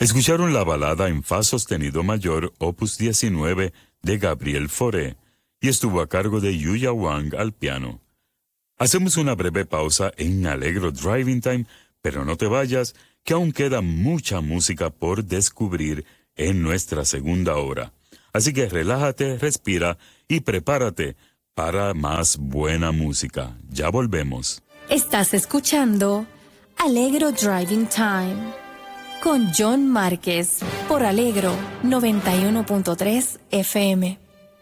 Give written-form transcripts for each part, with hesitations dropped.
Escucharon la balada en fa sostenido mayor, opus 19, de Gabriel Fauré, y estuvo a cargo de Yuya Wang al piano. Hacemos una breve pausa en Alegro Driving Time, pero no te vayas, que aún queda mucha música por descubrir en nuestra segunda hora. Así que relájate, respira y prepárate para más buena música. Ya volvemos. Estás escuchando Alegro Driving Time con John Márquez por Alegro 91.3 FM.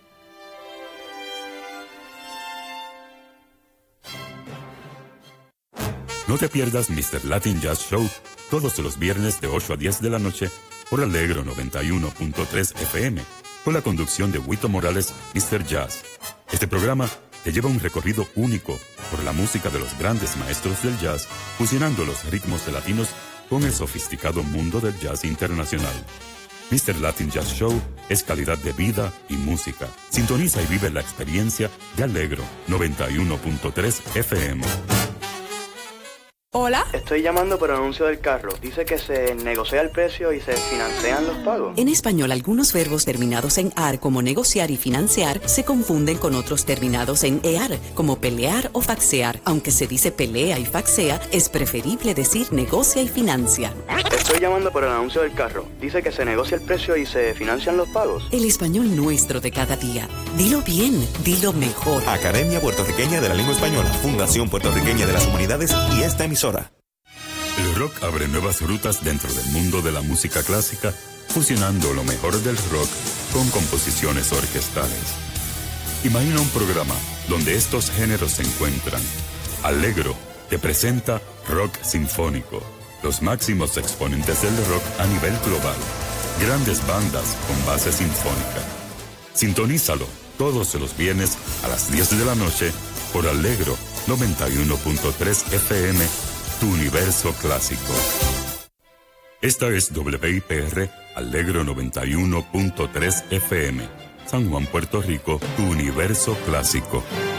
No te pierdas Mr. Latin Jazz Show todos los viernes de 8 a 10 de la noche por Alegro 91.3 FM, con la conducción de Huito Morales, Mr. Jazz. Este programa te lleva un recorrido único por la música de los grandes maestros del jazz, fusionando los ritmos de latinos con el sofisticado mundo del jazz internacional. Mr. Latin Jazz Show es calidad de vida y música. Sintoniza y vive la experiencia de Alegro 91.3 FM. ¿Hola? Estoy llamando por el anuncio del carro. Dice que se negocia el precio y se financian los pagos. En español, algunos verbos terminados en AR, como negociar y financiar, se confunden con otros terminados en EAR, como pelear o faxear. Aunque se dice pelea y faxea, es preferible decir negocia y financia. Estoy llamando por el anuncio del carro. Dice que se negocia el precio y se financian los pagos. El español nuestro de cada día. Dilo bien, dilo mejor. Academia Puertorriqueña de la Lengua Española, Fundación Puertorriqueña de las Humanidades y esta emisora. El rock abre nuevas rutas dentro del mundo de la música clásica, fusionando lo mejor del rock con composiciones orquestales. Imagina un programa donde estos géneros se encuentran. Alegro te presenta Rock Sinfónico, los máximos exponentes del rock a nivel global. Grandes bandas con base sinfónica. Sintonízalo todos los viernes a las 10 de la noche por Alegro 91.3 FM, tu universo clásico. Esta es WIPR Alegro 91.3 FM, San Juan, Puerto Rico, tu universo clásico.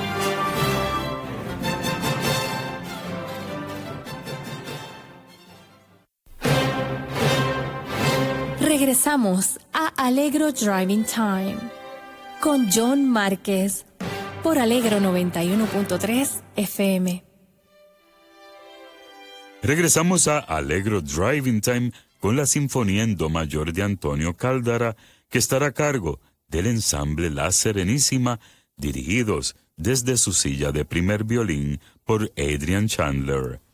Regresamos a Alegro Driving Time con John Márquez por Alegro 91.3 FM. Regresamos a Alegro Driving Time con la Sinfonía en Do Mayor de Antonio Caldara, que estará a cargo del ensamble La Serenísima, dirigidos desde su silla de primer violín por Adrian Chandler.